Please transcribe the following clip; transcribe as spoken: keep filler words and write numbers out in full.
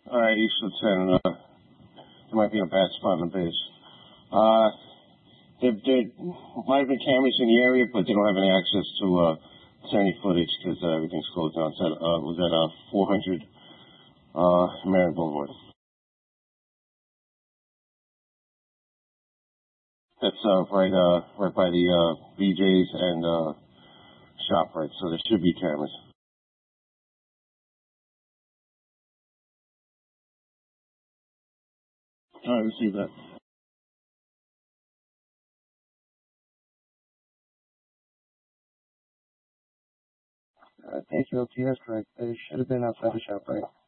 All right, East Lieutenant. Uh, there might be a bad spot in the base. Uh, there, there might have been cameras in the area, but they don't have any access to uh, to any footage because uh, everything's closed down. It's at, uh, was at uh, four hundred uh, Marion Boulevard. That's uh, right uh, right by the uh, B J's and uh, ShopRite, so there should be cameras. I received that. Uh, thank you, L T S, right? They should have been outside the ShopRite.